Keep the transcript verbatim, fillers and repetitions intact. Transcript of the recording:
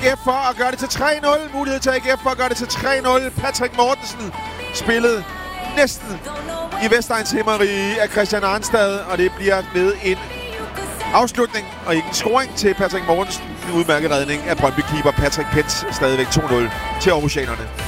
F for at gøre det til tre nul. Mulighed til A G F for at gøre det til tre nul. Patrick Mortensen spillede næsten i Vestegns Himmerige af Christian Arnstad, og det bliver med en afslutning og ikke en scoring til Patrick Mortensen. En udmærket redning af Brøndby-keeper Patrick Pentz, stadigvæk to nul til Aarhusianerne.